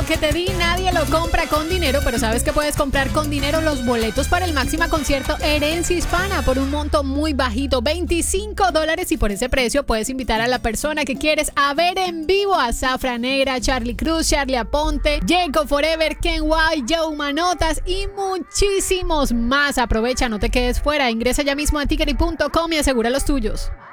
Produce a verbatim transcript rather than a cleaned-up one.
Lo que te di nadie lo compra con dinero, pero sabes que puedes comprar con dinero los boletos para el Máxima Concierto Herencia Hispana por un monto muy bajito, veinticinco dólares, y por ese precio puedes invitar a la persona que quieres a ver en vivo: a Zafra Negra, Charlie Cruz, Charlie Aponte, Jacob Forever, Ken White, Joe Manotas y muchísimos más. Aprovecha, no te quedes fuera. Ingresa ya mismo a tickery punto com y asegura los tuyos.